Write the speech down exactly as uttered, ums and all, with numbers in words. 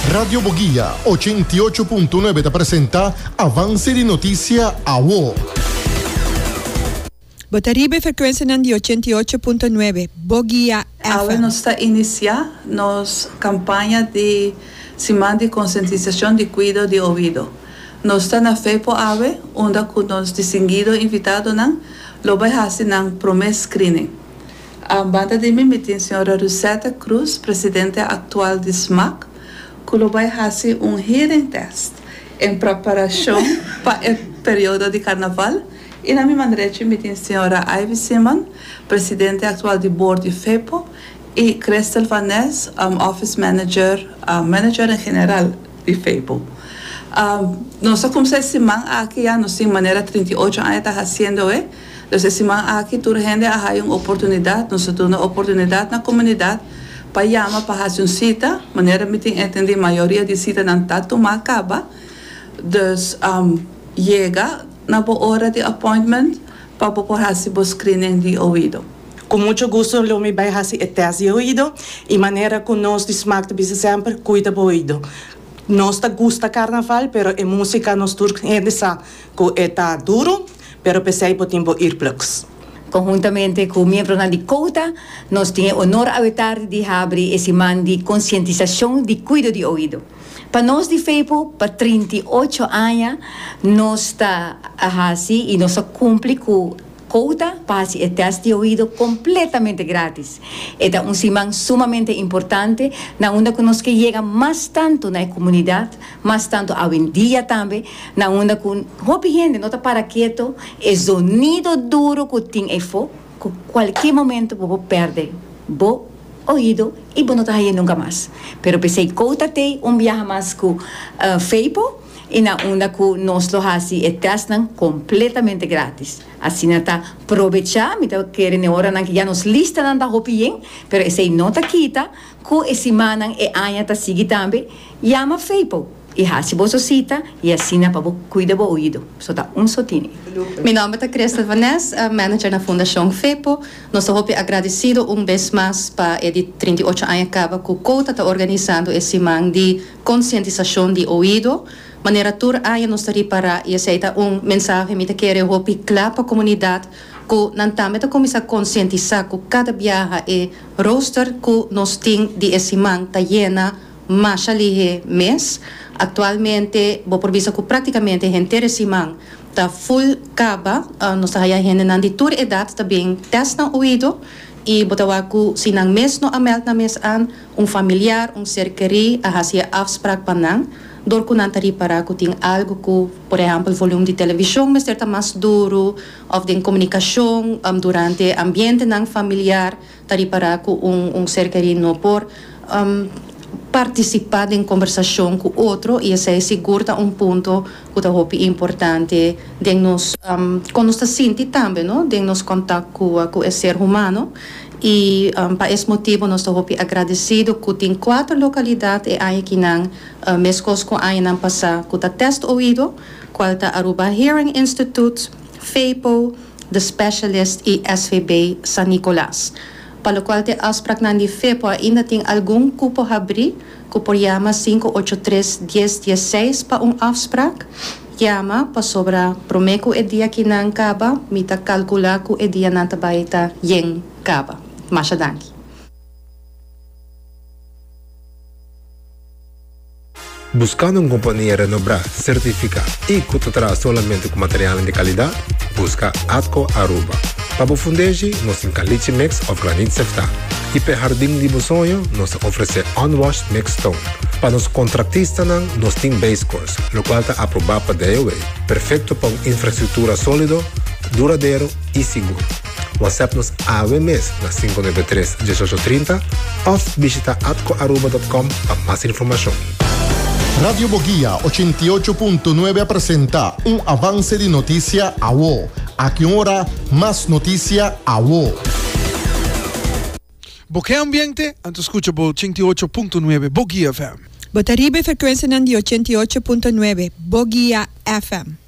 Radio Boguía ochenta y ocho punto nueve te presenta Avance de Noticia A W O. Botaribe frecuencia de ochenta y ocho punto nueve Boguía F M. Ahora nos está iniciando nos campaña de semana de concientización de cuidado de oído. Nos está na FEPO ave, onde com nos distinguido invitado nan, lo vai hacer nan promes screening. A banda de mim tem a senhora Rosetta Cruz, presidente atual de S M A C, que lo vai fazer um hearing test em preparação para o período de carnaval. E na minha direita me tem a senhora Ivy Simon, presidente atual do board de FEPO, e Cristel Van Ness, um, office manager, uh, manager em geral de FEPO. Um, nós começamos a semana aqui já, nós temos maneira trinta e oito anos está fazendo, é? Nós semana aqui toda gente a uma oportunidade, nós temos uma oportunidade na comunidade para chamar para fazer uma cita, maneira me tem entender a maioria de cita não está tomar acaba, dus um, chega na boa hora de appointment para poder fazer o screening de ouvido. Com muito gosto, eu me vai fazer o teste de ouvido e maneira que nós de S M A C sempre cuida do ouvido. Nós gosta carnaval, pero a música nós turcos que está duro, pero pensei por tempo earplugs. Conjuntamente com o membro da Cota, nós temos o honor de abrir esse man de conscientização de cuidado de ouvido. Para nós de FEPO, para trinta e oito anos, nós está assim e nós cumpre com Cota para fazer o teste de ouvido completamente grátis. É um semana sumamente importante, na onda que nós chega mais tanto na comunidade, mais tanto hoje em dia também, na onda que a gente não está para quieto, é sonido duro que tem é fogo, que qualquer momento você perde o ouvido e você não está aí nunca mais. Pero pensei que Cota tem um viaje mais com uh, FEPO, e na onda que nós lo hasi e testan completamente grátis. Assim nata aproveitar, me tá querendo hora na que já nos lista nanda hopien, pero esse nota kita que esse manan e anya ta sigi também, chama FEPO. E hasi boa cita e assim na para cuidar do ouvido. Só tá um sotini. Meu nome é Cristel Van Ness, manager na Fundação FEPO. Nós estamos agradecidos uma vez mais para a trinta e oito anos acaba que o Cota está organizando esse man de conscientização de ouvido. Maneira tur aí nós estamos para e aceita um mensagem me querer hopi claro para a comunidade que não também começar a conscientizar que cada viagem é roster que nós temos de esse man está llena mais ali mês. Atualmente vou por vista que praticamente a gente esse man está full caba, uh, nós estamos aí gente não de tur idade também testa no ouvido e botawa que se não mês não amelt na mês an um familiar um ser querido a fazer afspraak panang door que não tari para que tem algo que, por exemplo, volume de televisão mas está mais duro ou de comunicação um, durante o ambiente não familiar tari para que um, um ser querido não por um, participar em conversação com outro e esse é seguro um ponto que é importante de nós um, quando nós sentimos também não de nós contato com, com o ser humano e um, para esse motivo nós estamos agradecidos que tem quatro localidades e aí que não uh, mescos com aí não passar que está teste ouvido qual está Aruba Hearing Institute, FEPO, The Specialist e S V B San Nicolás. Para o qual te afspraak na FEPO ainda tem algum cupo abrir, que por chama cinco oito três, um zero um seis para um afspraak. Chama para sobra promeco e dia que não acaba, mita calcular que o dia não vai estar yen acaba. Mas danke. Buscando uma companhia renombrada, certificada e que te traz somente com material de qualidade, busca Atco Aruba. Para o fundejo, nós temos caliche mix of granite sefta. E para o jardim de sonho, nós oferecemos unwashed mix stone. Para os contratistas, nós temos base course, o qual está aprovado para D O A. Perfeito para uma infraestrutura sólida, duradouro e seguro. WhatsApp-nos A W M S na cinco nove três, um oito três zero ou visita atco aruba ponto com para mais informação. Radio Boguía ochenta y ocho punto nueve presenta un avance de noticia A W O. A que hora más noticia A W O. Boquea ambiente, antes escucha por ochenta y ocho punto nueve Boguía F M. Botaribe frecuencia de ochenta y ocho punto nueve Boguía F M.